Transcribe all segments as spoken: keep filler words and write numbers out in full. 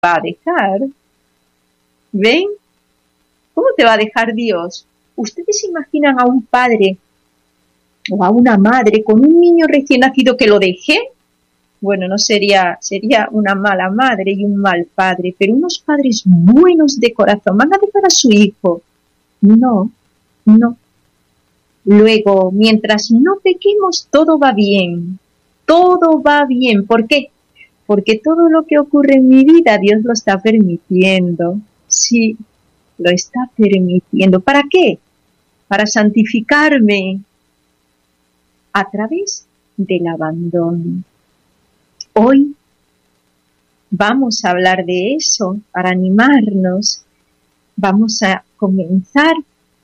va a dejar. ¿Ven? ¿Cómo te va a dejar Dios? ¿Ustedes imaginan a un padre o a una madre con un niño recién nacido que lo deje? Bueno, no sería, sería una mala madre y un mal padre, pero unos padres buenos de corazón van a dejar a su hijo. No, no. Luego, mientras no pequemos, todo va bien. Todo va bien. ¿Por qué? Porque todo lo que ocurre en mi vida, Dios lo está permitiendo. Sí, lo está permitiendo. ¿Para qué? Para santificarme a través del abandono. Hoy vamos a hablar de eso para animarnos. Vamos a comenzar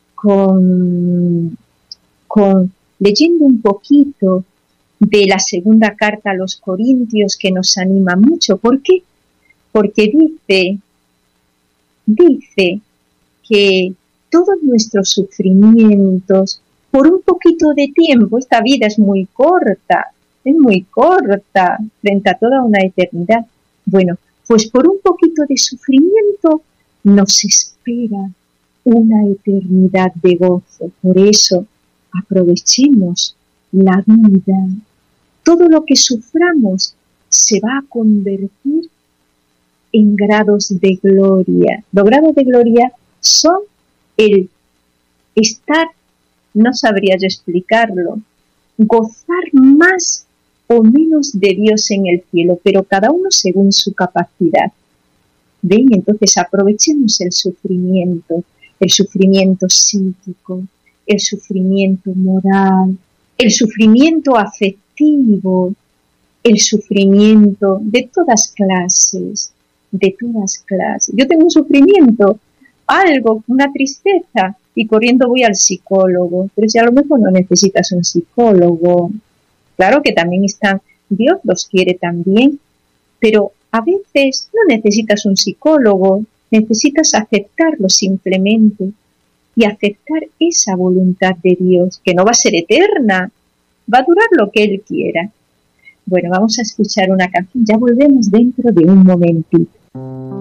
con, con leyendo un poquito de la segunda carta a los Corintios, que nos anima mucho. ¿Por qué? Porque dice, dice que todos nuestros sufrimientos, por un poquito de tiempo, esta vida es muy corta, es muy corta frente a toda una eternidad. Bueno, pues por un poquito de sufrimiento nos espera una eternidad de gozo. Por eso, aprovechemos la vida. Todo lo que suframos se va a convertir en grados de gloria. Los grados de gloria son el estar, no sabría yo explicarlo, gozar más o menos de Dios en el cielo, pero cada uno según su capacidad. ¿Ven? Entonces aprovechemos el sufrimiento, el sufrimiento psíquico, el sufrimiento moral, el sufrimiento afectivo, el sufrimiento de todas clases, de todas clases. Yo tengo un sufrimiento, algo, una tristeza, y corriendo voy al psicólogo, pero si a lo mejor no necesitas un psicólogo. Claro que también están, Dios los quiere también, pero a veces no necesitas un psicólogo, necesitas aceptarlo simplemente y aceptar esa voluntad de Dios, que no va a ser eterna, va a durar lo que Él quiera. Bueno, vamos a escuchar una canción, ya volvemos dentro de un momentito.